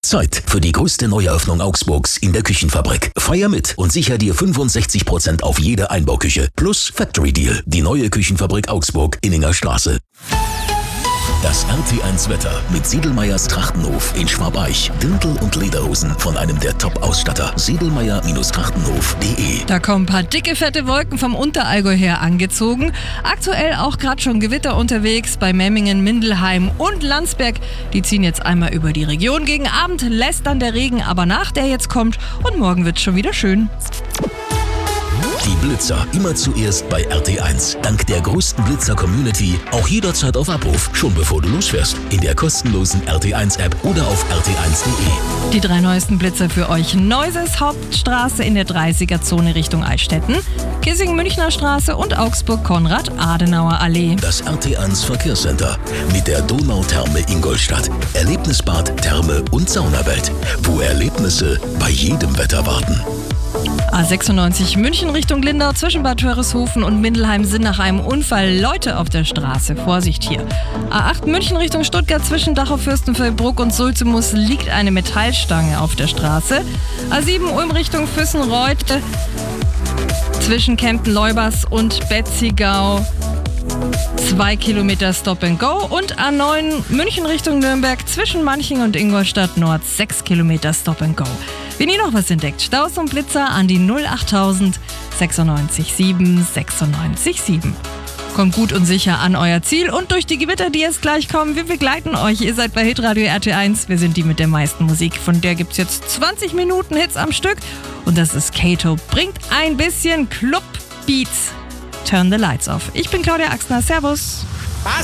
Zeit für die größte Neueröffnung Augsburgs in der Küchenfabrik. Feier mit und sicher dir 65% auf jede Einbauküche. Plus Factory Deal. Die neue Küchenfabrik Augsburg, Inninger Straße. Das RT1 Wetter mit Sedlmayrs Trachtenhof in Schwabeich. Dirndl und Lederhosen von einem der Top-Ausstatter. Sedlmayer-Trachtenhof.de. Da kommen ein paar dicke, fette Wolken vom Unterallgäu her angezogen. Aktuell auch gerade schon Gewitter unterwegs bei Memmingen, Mindelheim und Landsberg. Die ziehen jetzt einmal über die Region. Gegen Abend lässt dann der Regen aber nach, der jetzt kommt. Und morgen wird's schon wieder schön. Die Blitzer immer zuerst bei RT1. Dank der größten Blitzer-Community auch jederzeit auf Abruf, schon bevor du losfährst. In der kostenlosen RT1-App oder auf rt1.de. Die 3 neuesten Blitzer für euch. Neuses Hauptstraße in der 30er-Zone Richtung Eichstätten, Kissing-Münchner Straße und Augsburg-Konrad-Adenauer-Allee. Das RT1 Verkehrscenter mit der Donautherme Ingolstadt. Erlebnisbad, Therme und Saunawelt, wo Erlebnisse bei jedem Wetter warten. A96 München Richtung Lindau zwischen Bad Wörishofen und Mindelheim sind nach einem Unfall Leute auf der Straße. Vorsicht hier. A8 München Richtung Stuttgart zwischen Dachau-Fürstenfeldbruck und Sulzemus liegt eine Metallstange auf der Straße. A7 Ulm Richtung Füssenreuth zwischen Kempten-Leubers und Betzigau 2 Kilometer Stop and Go und A9 München Richtung Nürnberg zwischen Manching und Ingolstadt Nord 6 Kilometer Stop and Go. Wenn ihr noch was entdeckt, Staus und Blitzer an die 08000 96 7 96 7. Kommt gut und sicher an euer Ziel und durch die Gewitter, die jetzt gleich kommen, wir begleiten euch. Ihr seid bei Hitradio RT1, wir sind die mit der meisten Musik. Von der gibt's jetzt 20 Minuten Hits am Stück und das ist Kato. Bringt ein bisschen Club-Beats. Turn the lights off. Ich bin Claudia Axner. Servus.